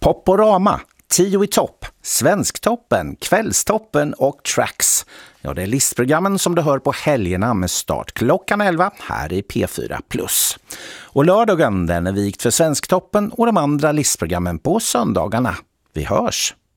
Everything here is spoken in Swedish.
Poporama, 10 i topp, Svensktoppen, Kvällstoppen och Tracks. Ja, det är listprogrammen som du hör på helgerna med start klockan 11 här i P4+. Och lördagen den är vikt för Svensktoppen och de andra listprogrammen på söndagarna. Vi hörs!